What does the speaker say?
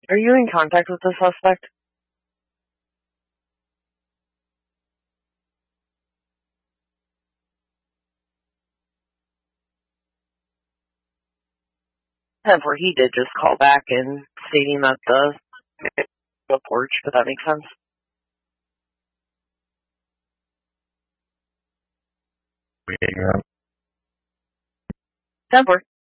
Are you in contact with the suspect? Where he did just call back and stating that the porch, but that makes sense. Temper.